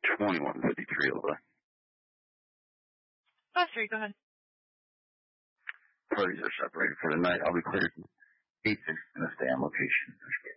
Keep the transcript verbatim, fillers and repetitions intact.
twenty-one fifty-three, over. Oh, sorry, go ahead. Parties are separated for the night. I'll be cleared. eight six in the stay on location.